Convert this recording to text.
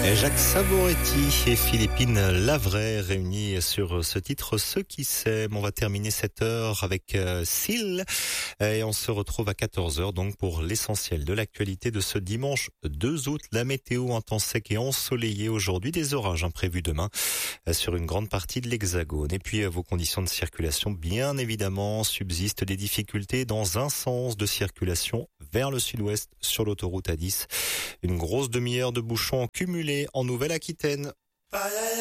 Et Jacques Savoretti et Philippine Lavray réunis sur ce titre Ceux qui s'aiment. On va terminer cette heure avec Seal et on se retrouve à 14h donc pour l'essentiel de l'actualité de ce dimanche 2 août. La météo, un temps sec et ensoleillé aujourd'hui, des orages imprévus demain sur une grande partie de l'Hexagone. Et puis vos conditions de circulation, bien évidemment, subsistent des difficultés dans un sens de circulation vers le sud-ouest sur l'autoroute A10. Une grosse demi-heure de bouchons cumulés en Nouvelle-Aquitaine.